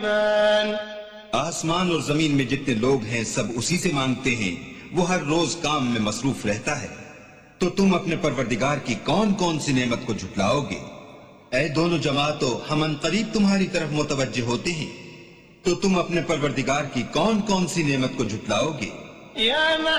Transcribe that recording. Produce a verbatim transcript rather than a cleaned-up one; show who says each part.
Speaker 1: आसमान और जमीन में जितने लोग हैं सब उसी से मांगते हैं, वो हर रोज काम में मसरूफ रहता है। तो तुम अपने परवरदिगार की कौन कौन सी नेमत को झुटलाओगे? ऐ दोनों जमातों, हम अनकरीब तुम्हारी तरफ मुतवज्जे होते हैं, तो तुम अपने परवरदिगार की कौन कौन सी नेमत को झुटलाओगे?
Speaker 2: या